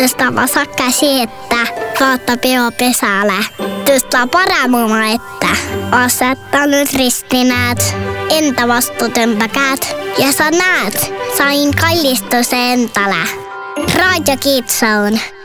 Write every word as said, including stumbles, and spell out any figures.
Tuosta vasakka siettä, kautta pio pesälle. Tuosta paramuma, että asettanut ristinäät, entä vastuutymppäkäät. Ja sä näet, sain kallistusentälä. Radio Kids Zone.